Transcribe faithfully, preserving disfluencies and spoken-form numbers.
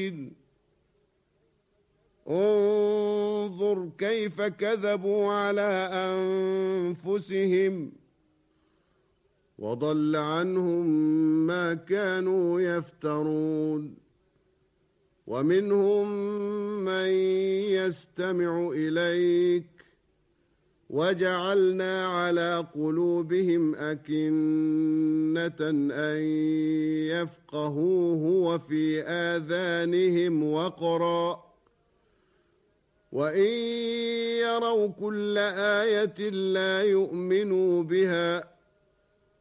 مبين انظر كيف كذبوا على أنفسهم وضل عنهم ما كانوا يفترون ومنهم من يستمع إليك وجعلنا على قلوبهم أكنة أن يفقهوه وفي آذانهم وقرا وإن يروا كل آية لا يؤمنوا بها